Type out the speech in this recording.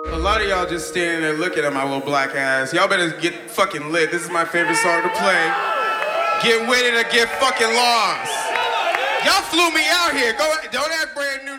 A lot of y'all just standing there looking at my little black ass. Y'all better get fucking lit. This is my favorite song to play. Get with it or get fucking lost. Y'all flew me out here. Go, don't act brand new.